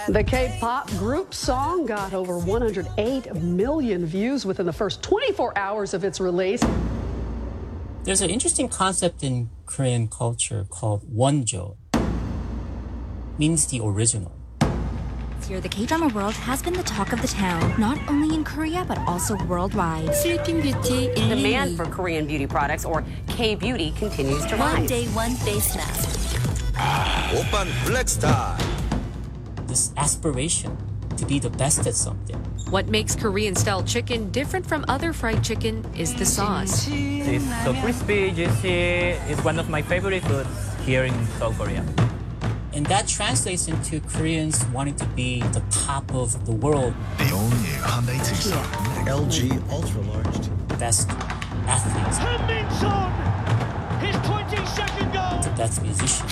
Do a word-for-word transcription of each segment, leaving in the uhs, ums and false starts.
The K-pop group Song got over one hundred eight million views within the first twenty-four hours of its release. There's an interesting concept in Korean culture called wonjo. Means the original. Here, the K-drama world has been the talk of the town, not only in Korea but also worldwide. Sleeping Beauty in demand for Korean beauty products, or K-beauty, continues to rise. One day, one face mask. Open Black Star. This aspiration to be the best at something. What makes Korean-style chicken different from other fried chicken is the sauce. It's so crispy, juicy. It's one of my favorite foods here in South Korea. And that translates into Koreans wanting to be the top of the world. The all-new Hyundai Tucson. L G Ultra Large. Best athletes. Hamilton! His twenty-second goal! The best musicians.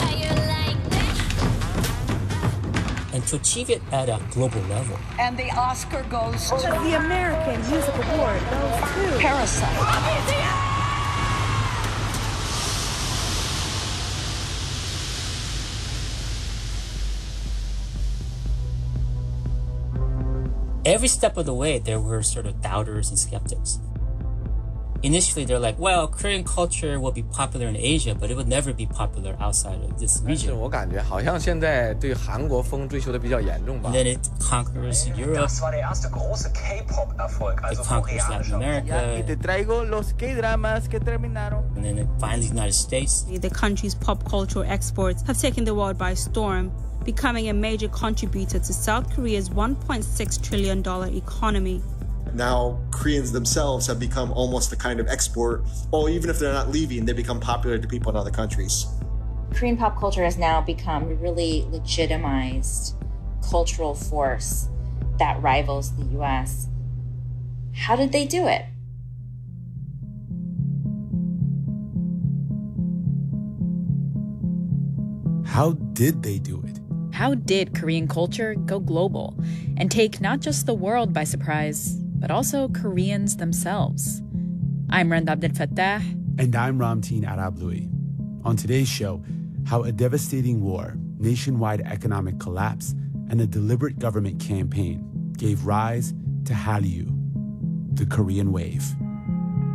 And to achieve it at a global level. And the Oscar goes to the American Music Award goes to Parasite. Every step of the way, there were sort of doubters and skeptics. Initially, they're like, well, Korean culture will be popular in Asia, but it would never be popular outside of this region. 我感觉好像现在对韩国风追求的比较严重吧。 And then it conquers Europe. Das war der erste große K-Pop-Erfolg, also it conquers Latin America. Te traigo los K-dramas que terminaron. And then it finds the United States. The country's pop culture exports have taken the world by storm, becoming a major contributor to South Korea's one point six trillion dollars economy. Now, Koreans themselves have become almost a kind of export, or even if they're not leaving, they become popular to people in other countries. Korean pop culture has now become a really legitimized cultural force that rivals the U S. How did they do it? How did they do it? How did Korean culture go global and take not just the world by surprise, but also Koreans themselves? I'm Rand Abdel Fattah. And I'm Ramteen Arablouei. On today's show, how a devastating war, nationwide economic collapse, and a deliberate government campaign gave rise to Hallyu, the Korean wave.